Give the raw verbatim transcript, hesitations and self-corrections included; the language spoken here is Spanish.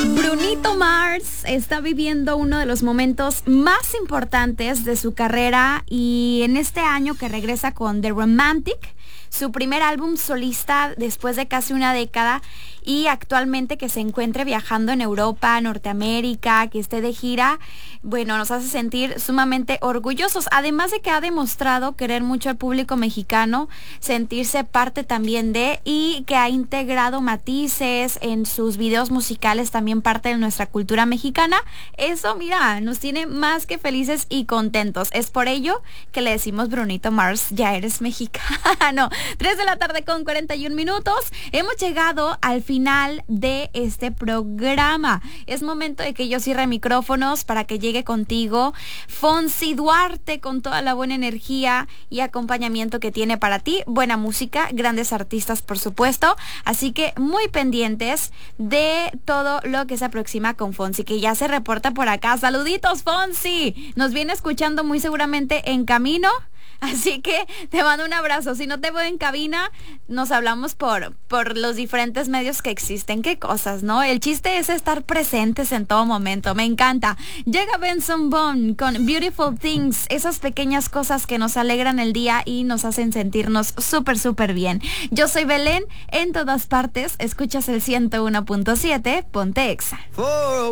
Brunito Mars está viviendo uno de los momentos más importantes de su carrera y en este año que regresa con The Romantic, su primer álbum solista después de casi una década, y actualmente que se encuentre viajando en Europa, Norteamérica, que esté de gira, bueno, nos hace sentir sumamente orgullosos, además de que ha demostrado querer mucho al público mexicano, sentirse parte también de, y que ha integrado matices en sus videos musicales, también parte de nuestra cultura mexicana. Eso, mira, nos tiene más que felices y contentos. Es por ello que le decimos, Brunito Mars, ya eres mexicano. tres de la tarde con cuarenta y un minutos. Hemos llegado al final de este programa. Es momento de que yo cierre micrófonos para que llegue contigo Fonsi Duarte con toda la buena energía y acompañamiento que tiene para ti. Buena música, grandes artistas, por supuesto. Así que muy pendientes de todo lo que se aproxima con Fonsi, que ya se reporta por acá. Saluditos, Fonsi. Nos viene escuchando muy seguramente en camino. Así que te mando un abrazo. Si no te veo en cabina, nos hablamos por, por los diferentes medios que existen. Qué cosas, ¿no? El chiste es estar presentes en todo momento. Me encanta. Llega Benson Boone con Beautiful Things. Esas pequeñas cosas que nos alegran el día y nos hacen sentirnos súper, súper bien. Yo soy Belén. En todas partes, escuchas el ciento uno punto siete. Ponte Exa.